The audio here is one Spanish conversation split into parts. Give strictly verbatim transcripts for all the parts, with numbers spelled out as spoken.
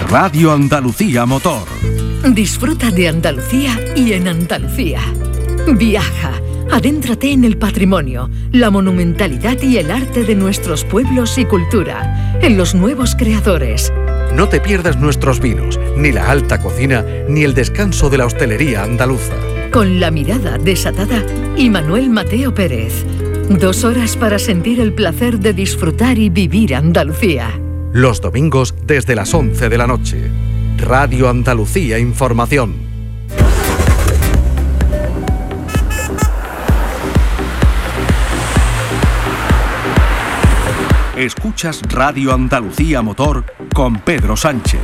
Radio Andalucía Motor. Disfruta de Andalucía y en Andalucía. Viaja, adéntrate en el patrimonio, la monumentalidad y el arte de nuestros pueblos y cultura, en los nuevos creadores. No te pierdas nuestros vinos, ni la alta cocina, ni el descanso de la hostelería andaluza. Con la mirada desatada y Manuel Mateo Pérez. Dos horas para sentir el placer de disfrutar y vivir Andalucía. Los domingos desde las once de la noche. Radio Andalucía Información. Escuchas Radio Andalucía Motor con Pedro Sánchez.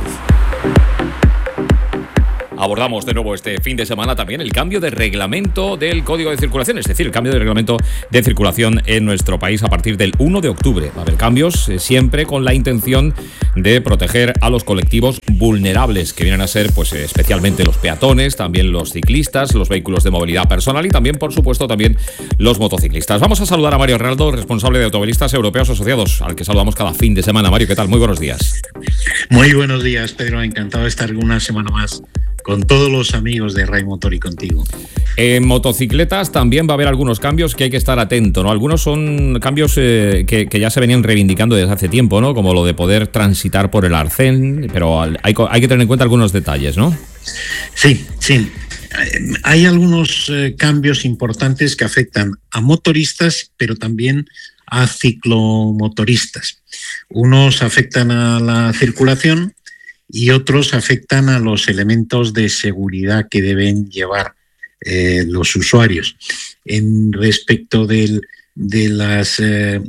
Abordamos de nuevo este fin de semana también el cambio de reglamento del Código de Circulación, es decir, el cambio de reglamento de circulación en nuestro país a partir del uno de octubre. Va a haber cambios eh, siempre con la intención de proteger a los colectivos vulnerables, que vienen a ser pues especialmente los peatones, también los ciclistas, los vehículos de movilidad personal y también, por supuesto, también los motociclistas. Vamos a saludar a Mario Arnaldo, responsable de Automovilistas Europeos Asociados, al que saludamos cada fin de semana. Mario, ¿qué tal? Muy buenos días. Muy buenos días, Pedro. Encantado de estar una semana más con todos los amigos de Ray Motor y contigo. En motocicletas también va a haber algunos cambios que hay que estar atento, ¿no? Algunos son cambios eh, que, que ya se venían reivindicando desde hace tiempo, ¿no? Como lo de poder transitar por el arcén, pero hay, hay que tener en cuenta algunos detalles, ¿no? Sí, sí. Hay algunos eh, cambios importantes que afectan a motoristas, pero también a ciclomotoristas. Unos afectan a la circulación y otros afectan a los elementos de seguridad que deben llevar eh, los usuarios. En respecto del, de, las, eh,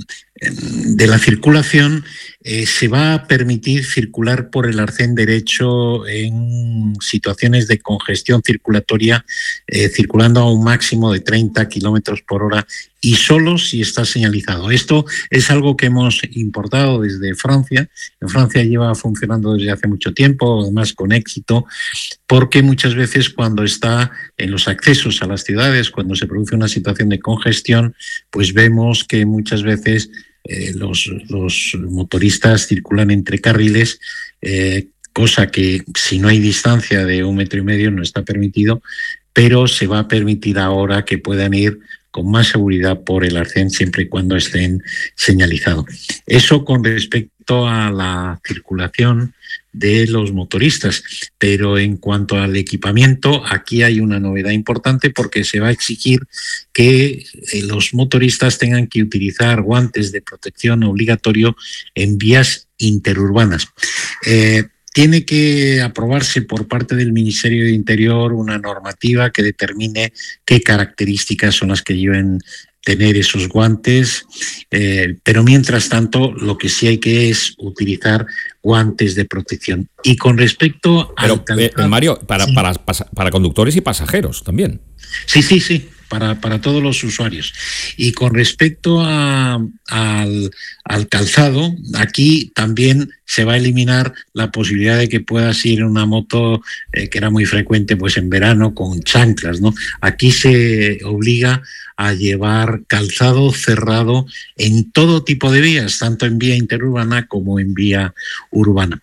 de la circulación, eh, se va a permitir circular por el arcén derecho en situaciones de congestión circulatoria, eh, circulando a un máximo de treinta kilómetros por hora y solo si está señalizado. Esto es algo que hemos importado desde Francia. En Francia lleva funcionando desde hace mucho tiempo, además con éxito, porque muchas veces cuando está en los accesos a las ciudades, cuando se produce una situación de congestión, pues vemos que muchas veces eh, los, los motoristas circulan entre carriles, eh, cosa que si no hay distancia de un metro y medio no está permitido, pero se va a permitir ahora que puedan ir con más seguridad por el arcén siempre y cuando estén señalizados. Eso con respecto a la circulación de los motoristas, pero en cuanto al equipamiento, aquí hay una novedad importante porque se va a exigir que los motoristas tengan que utilizar guantes de protección obligatorio en vías interurbanas. Eh, Tiene que aprobarse por parte del Ministerio de Interior una normativa que determine qué características son las que deben tener esos guantes, eh, pero mientras tanto lo que sí hay que es utilizar guantes de protección. Y con respecto a... Pero, eh, Mario, para, sí. para, para, para conductores y pasajeros también. Sí, sí, sí. Para, para todos los usuarios. Y con respecto a, al, al calzado, aquí también se va a eliminar la posibilidad de que puedas ir en una moto, eh, que era muy frecuente pues en verano, con chanclas, ¿no? Aquí se obliga a llevar calzado cerrado en todo tipo de vías, tanto en vía interurbana como en vía urbana.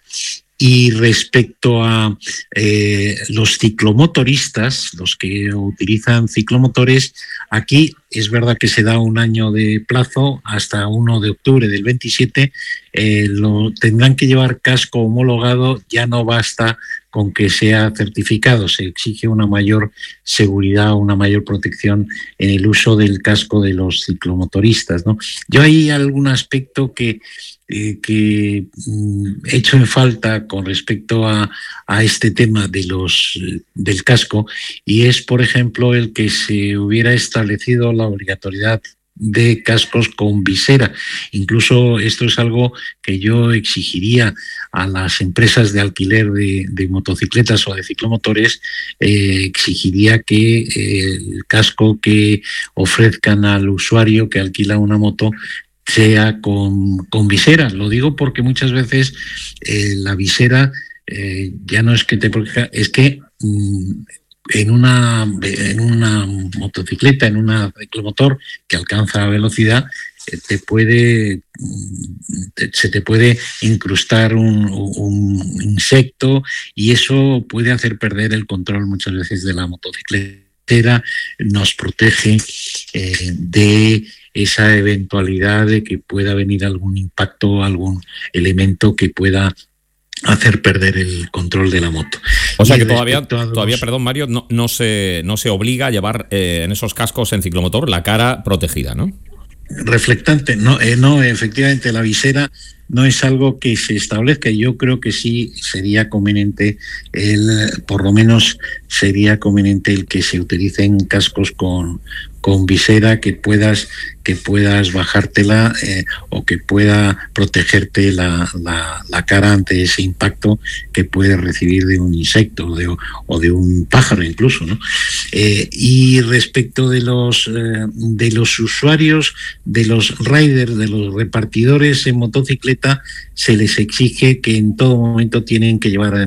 Y respecto a eh, los ciclomotoristas, los que utilizan ciclomotores, aquí es verdad que se da un año de plazo hasta uno de octubre del veintisiete, eh, lo tendrán que llevar casco homologado, ya no basta con que sea certificado, se exige una mayor seguridad, una mayor protección en el uso del casco de los ciclomotoristas, ¿no? Yo hay algún aspecto que Eh, que mm, he hecho en falta con respecto a, a este tema de los, del casco, y es, por ejemplo, el que se hubiera establecido la obligatoriedad de cascos con visera. Incluso esto es algo que yo exigiría a las empresas de alquiler de, de motocicletas o de ciclomotores, eh, exigiría que eh, el casco que ofrezcan al usuario que alquila una moto sea con, con visera. Lo digo porque muchas veces eh, la visera eh, ya no es que te proteja, es que mm, en una en una motocicleta, en una ciclomotor que alcanza velocidad, eh, te puede se te puede incrustar un, un insecto y eso puede hacer perder el control muchas veces de la motocicleta. Nos protege eh, de esa eventualidad de que pueda venir algún impacto, algún elemento que pueda hacer perder el control de la moto. O sea y que todavía, los... todavía, perdón Mario, no, no, se, no se obliga a llevar eh, en esos cascos en ciclomotor la cara protegida, ¿no? Reflectante, no, eh, no, efectivamente la visera no es algo que se establezca. Yo creo que sí sería conveniente, el, por lo menos sería conveniente el que se utilicen cascos con, con visera, que puedas que puedas bajártela eh, o que pueda protegerte la, la, la cara ante ese impacto que puedes recibir de un insecto o de, o de un pájaro incluso, ¿no? Eh, y respecto de los eh, de los usuarios, de los riders, de los repartidores en motocicleta, se les exige que en todo momento tienen que llevar